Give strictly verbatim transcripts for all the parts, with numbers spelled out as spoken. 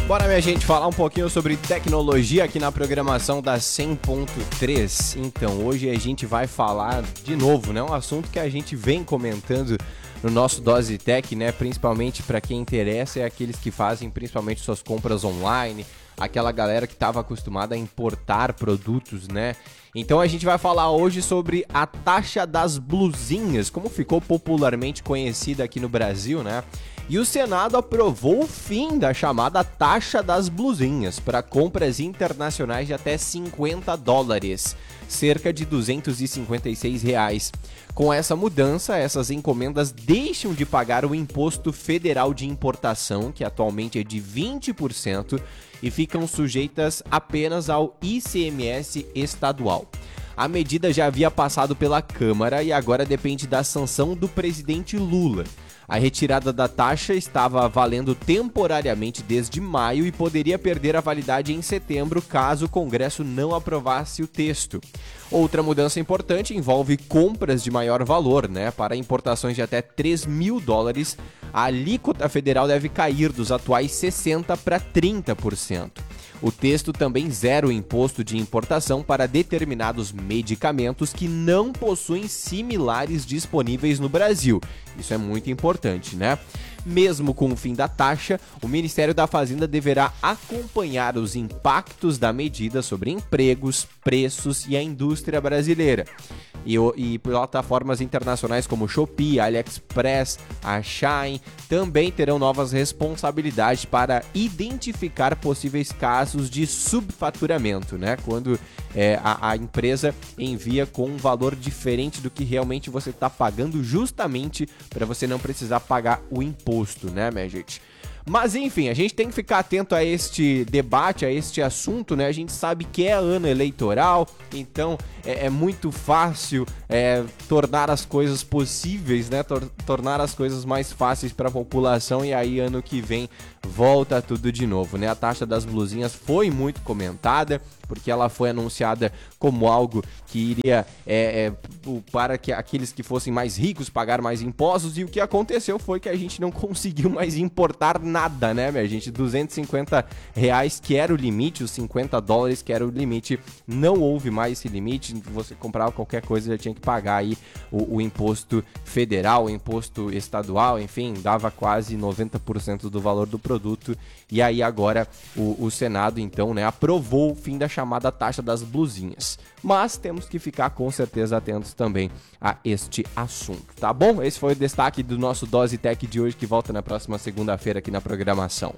Bora, minha gente, falar um pouquinho sobre tecnologia aqui na programação da cem ponto três. Então, hoje a gente vai falar de novo, né? Um assunto que a gente vem comentando no nosso Dose Tech, né? Principalmente para quem interessa, é aqueles que fazem principalmente suas compras online, aquela galera que estava acostumada a importar produtos, né? Então a gente vai falar hoje sobre a taxa das blusinhas, como ficou popularmente conhecida aqui no Brasil, né? E o Senado aprovou o fim da chamada taxa das blusinhas para compras internacionais de até cinquenta dólares, cerca de duzentos e cinquenta e seis reais. Com essa mudança, essas encomendas deixam de pagar o imposto federal de importação, que atualmente é de vinte por cento, e ficam sujeitas apenas ao I C M S estadual. A medida já havia passado pela Câmara e agora depende da sanção do presidente Lula. A retirada da taxa estava valendo temporariamente desde maio e poderia perder a validade em setembro caso o Congresso não aprovasse o texto. Outra mudança importante envolve compras de maior valor, né? Para importações de até três mil dólares, a alíquota federal deve cair dos atuais sessenta por cento para trinta por cento. O texto também zera o imposto de importação para determinados medicamentos que não possuem similares disponíveis no Brasil. Isso é muito importante, né? Mesmo com o fim da taxa, o Ministério da Fazenda deverá acompanhar os impactos da medida sobre empregos, preços e a indústria brasileira. E, e plataformas internacionais como Shopee, AliExpress, a Shein também terão novas responsabilidades para identificar possíveis casos de subfaturamento, né? Quando é, a, a empresa envia com um valor diferente do que realmente você está pagando, justamente para você não precisar pagar o imposto, né, minha gente? Mas enfim, a gente tem que ficar atento a este debate, a este assunto, né? A gente sabe que é ano eleitoral, então é, é muito fácil é, tornar as coisas possíveis, né? Tor- tornar as coisas mais fáceis para a população, e aí ano que vem volta tudo de novo, né? A taxa das blusinhas foi muito comentada, porque ela foi anunciada como algo que iria é, é, para que aqueles que fossem mais ricos pagar mais impostos, e o que aconteceu foi que a gente não conseguiu mais importar nada, né, minha gente? duzentos e cinquenta reais, que era o limite, os cinquenta dólares que era o limite, não houve mais esse limite. Você comprava qualquer coisa, já tinha que pagar aí o, o imposto federal, o imposto estadual, enfim, dava quase noventa por cento do valor do produto. E aí agora o, o Senado, então, né, aprovou o fim da chamada taxa das blusinhas. Mas temos que ficar com certeza atentos também a este assunto, tá bom? Esse foi o destaque do nosso Dose Tech de hoje, que volta na próxima segunda-feira aqui na programação.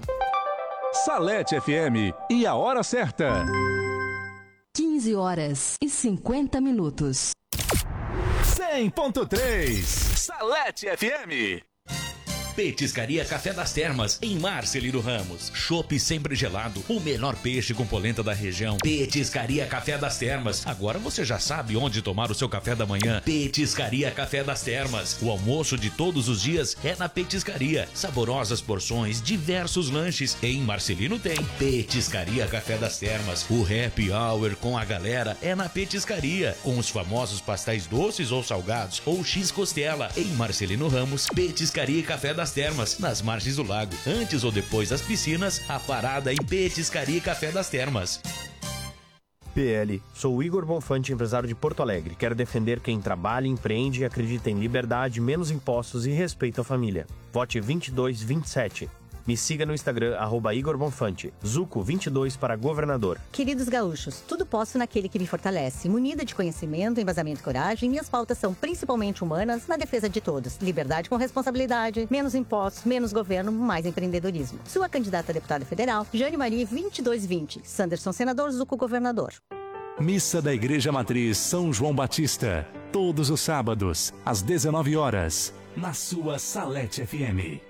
Salete F M e a hora certa. quinze horas e cinquenta minutos. cem ponto três Salete F M. Petiscaria Café das Termas, em Marcelino Ramos. Chopp sempre gelado, o melhor peixe com polenta da região. Petiscaria Café das Termas. Agora você já sabe onde tomar o seu café da manhã. Petiscaria Café das Termas. O almoço de todos os dias é na Petiscaria. Saborosas porções, diversos lanches. Em Marcelino tem Petiscaria Café das Termas. O happy hour com a galera é na Petiscaria, com os famosos pastéis doces ou salgados, ou X-costela. Em Marcelino Ramos, Petiscaria Café das Termas, nas margens do lago. Antes ou depois das piscinas, a parada em Petiscaria Café das Termas. P L, sou o Igor Bonfante, empresário de Porto Alegre. Quero defender quem trabalha, empreende e acredita em liberdade, menos impostos e respeito à família. Vote vinte e dois vinte e sete. Me siga no Instagram, arroba Igor Bonfante. Zuco vinte e dois para governador. Queridos gaúchos, tudo posso naquele que me fortalece. Munida de conhecimento, embasamento e coragem, minhas pautas são principalmente humanas, na defesa de todos. Liberdade com responsabilidade, menos impostos, menos governo, mais empreendedorismo. Sua candidata a deputada federal, Jane Marie vinte e dois vinte. Sanderson senador, Zuco governador. Missa da Igreja Matriz São João Batista. Todos os sábados, às dezenove horas, na sua Salete F M.